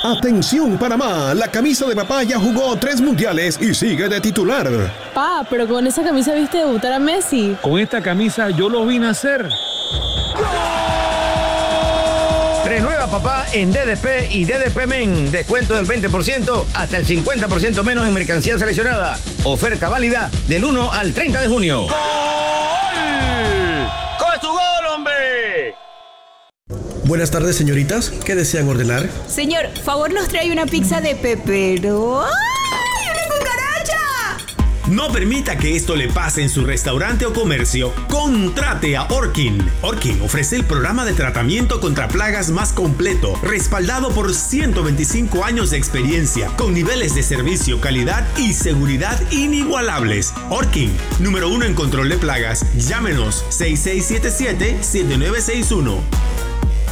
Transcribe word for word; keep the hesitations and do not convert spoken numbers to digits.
Atención Panamá, la camisa de papá ya jugó tres mundiales y sigue de titular. Pa, pero con esa camisa viste debutar a Messi. Con esta camisa yo lo vi nacer. Renueva papá en D D P y D D P Men. Descuento del veinte por ciento hasta el cincuenta por ciento menos en mercancía seleccionada. Oferta válida del uno al treinta de junio. ¡Gol! ¡Con tu gol, hombre! Buenas tardes, señoritas. ¿Qué desean ordenar? Señor, favor nos trae una pizza de pepero. No permita que esto le pase en su restaurante o comercio. Contrate a Orkin. Orkin ofrece el programa de tratamiento contra plagas más completo, respaldado por ciento veinticinco años de experiencia, con niveles de servicio, calidad y seguridad inigualables. Orkin, número uno en control de plagas. Llámenos seis seis siete siete, siete nueve seis uno.